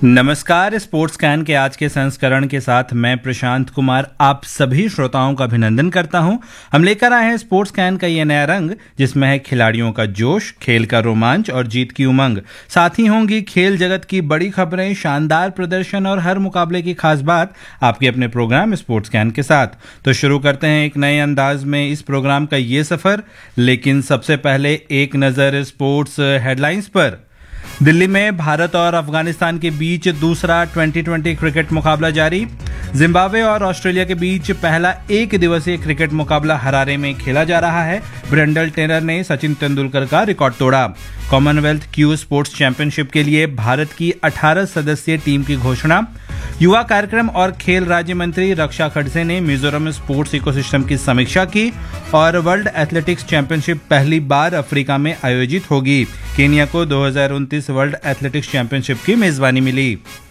नमस्कार। Sports can के आज के संस्करण के साथ मैं प्रशांत कुमार आप सभी श्रोताओं का अभिनंदन करता हूं। हम लेकर आए हैं स्पोर्ट्स कैन का ये नया रंग, जिसमें है खिलाड़ियों का जोश, खेल का रोमांच और जीत की उमंग। साथ ही होंगी खेल जगत की बड़ी खबरें, शानदार प्रदर्शन और हर मुकाबले की खास बात आपके अपने प्रोग्राम स्पोर्ट्स कैन के साथ। तो शुरू करते हैं एक नए अंदाज में इस प्रोग्राम का ये सफर, लेकिन सबसे पहले एक नजर स्पोर्ट्स हेडलाइंस पर। दिल्ली में भारत और अफगानिस्तान के बीच दूसरा 2020 क्रिकेट मुकाबला जारी। जिम्बाब्वे और ऑस्ट्रेलिया के बीच पहला एक दिवसीय क्रिकेट मुकाबला हरारे में खेला जा रहा है। ब्रेंडन टेलर ने सचिन तेंदुलकर का रिकॉर्ड तोड़ा। कॉमनवेल्थ क्यू स्पोर्ट्स चैंपियनशिप के लिए भारत की 18 सदस्यीय टीम की घोषणा। युवा कार्यक्रम और खेल राज्य मंत्री रक्षा खड़से ने मिजोरम स्पोर्ट्स इकोसिस्टम की समीक्षा की। और वर्ल्ड एथलेटिक्स चैंपियनशिप पहली बार अफ्रीका में आयोजित होगी। केन्या को 2029 वर्ल्ड एथलेटिक्स चैंपियनशिप की मेजबानी मिली।